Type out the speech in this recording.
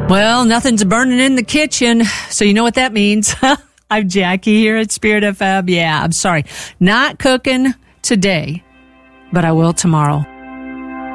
Well, nothing's burning in the kitchen, so you know what that means. I'm Jackie here at Spirit FM. Yeah, I'm sorry. Not cooking today, but I will tomorrow.